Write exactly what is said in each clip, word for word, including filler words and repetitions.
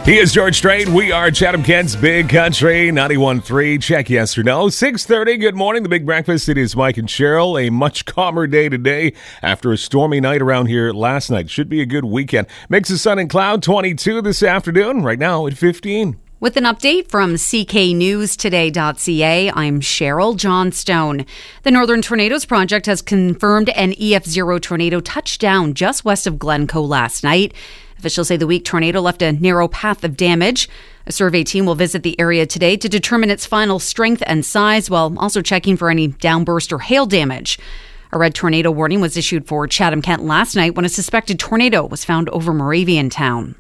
He is George Strait. We are Chatham Kent's Big Country, ninety-one point three. Check yes or no. six thirty, good morning. The Big Breakfast. It is Mike and Cheryl. A much calmer day today after a stormy night around here last night. Should be a good weekend. Mix of sun and cloud, twenty-two this afternoon. Right now at fifteen. With an update from C K News Today dot C A, I'm Cheryl Johnstone. The Northern Tornadoes Project has confirmed an E F zero tornado touched down just west of Glencoe last night. Officials say the weak tornado left a narrow path of damage. A survey team will visit the area today to determine its final strength and size, while also checking for any downburst or hail damage. A red tornado warning was issued for Chatham Kent last night when a suspected tornado was found over Moraviantown.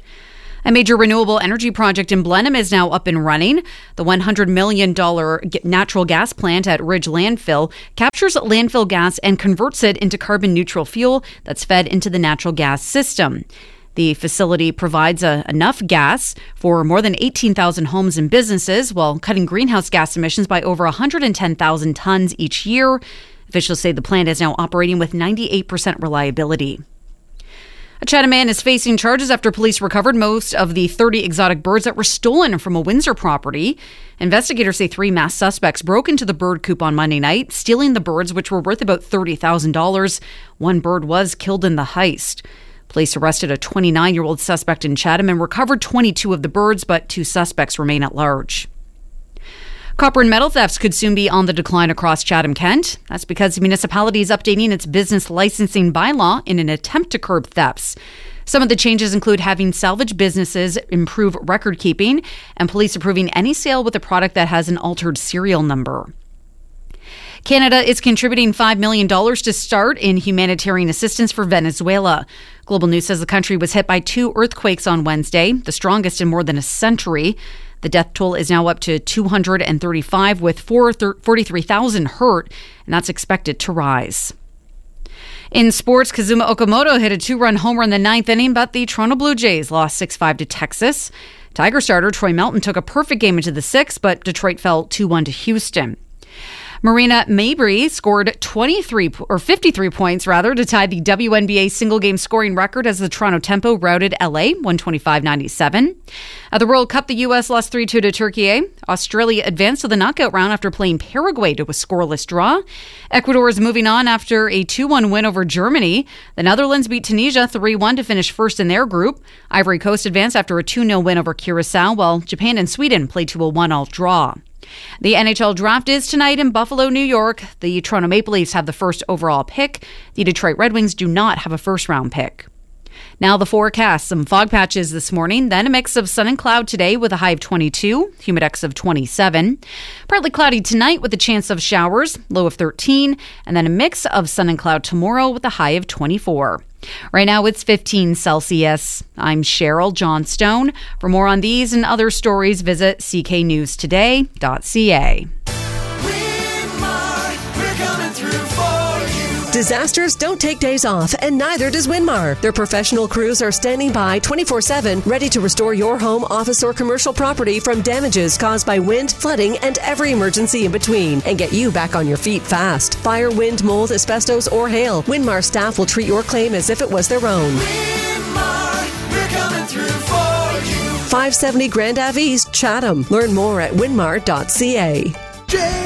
A major renewable energy project in Blenheim is now up and running. The one hundred million dollars natural gas plant at Ridge Landfill captures landfill gas and converts it into carbon-neutral fuel that's fed into the natural gas system. The facility provides a, enough gas for more than eighteen thousand homes and businesses, while cutting greenhouse gas emissions by over one hundred ten thousand tons each year. Officials say the plant is now operating with ninety-eight percent reliability. A Chatham man is facing charges after police recovered most of the thirty exotic birds that were stolen from a Windsor property. Investigators say three masked suspects broke into the bird coop on Monday night, stealing the birds, which were worth about thirty thousand dollars. One bird was killed in the heist. Police arrested a twenty-nine-year-old suspect in Chatham and recovered twenty-two of the birds, but two suspects remain at large. Copper and metal thefts could soon be on the decline across Chatham-Kent. That's because the municipality is updating its business licensing bylaw in an attempt to curb thefts. Some of the changes include having salvage businesses improve record keeping and police approving any sale with a product that has an altered serial number. Canada is contributing five million dollars to start in humanitarian assistance for Venezuela. Global News says the country was hit by two earthquakes on Wednesday, the strongest in more than a century. The death toll is now up to two hundred thirty-five, with forty-three thousand hurt, and that's expected to rise. In sports, Kazuma Okamoto hit a two-run homer in the ninth inning, but the Toronto Blue Jays lost six five to Texas. Tiger starter Troy Melton took a perfect game into the sixth, but Detroit fell two one to Houston. Marina Mabrey scored twenty-three or fifty-three points rather to tie the W N B A single game scoring record as the Toronto Tempo routed L A one twenty-five ninety-seven. At the World Cup, the U S lost three two to Turkey. Australia advanced to the knockout round after playing Paraguay to a scoreless draw. Ecuador is moving on after a two one win over Germany. The Netherlands beat Tunisia three one to finish first in their group. Ivory Coast advanced after a two nil win over Curacao, while Japan and Sweden played to a one all draw. The N H L draft is tonight in Buffalo, New York. The Toronto Maple Leafs have the first overall pick. The Detroit Red Wings do not have a first-round pick. Now the forecast. Some fog patches this morning, then a mix of sun and cloud today with a high of twenty-two, humidex of twenty-seven. Partly cloudy tonight with a chance of showers, low of thirteen, and then a mix of sun and cloud tomorrow with a high of twenty-four. Right now it's fifteen Celsius. I'm Cheryl Johnstone. For more on these and other stories, visit C K News Today dot C A. Disasters don't take days off, and neither does Winmar. Their professional crews are standing by twenty-four seven, ready to restore your home, office, or commercial property from damages caused by wind, flooding, and every emergency in between, and get you back on your feet fast. Fire, wind, mold, asbestos, or hail, Winmar staff will treat your claim as if it was their own. Winmar, we're coming through for you. five seventy Grand Ave East, Chatham. Learn more at winmar dot C A.